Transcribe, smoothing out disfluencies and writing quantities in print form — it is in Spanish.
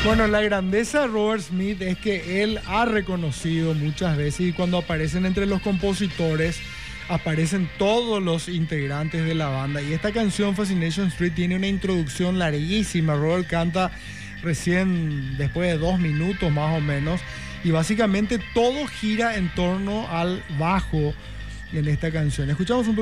Bueno, la grandeza de Robert Smith es que él ha reconocido muchas veces y cuando aparecen entre los compositores aparecen todos los integrantes de la banda. Y esta canción Fascination Street tiene una introducción larguísima. Robert canta recién después de 2 minutos más o menos y básicamente todo gira en torno al bajo en esta canción. Escuchamos un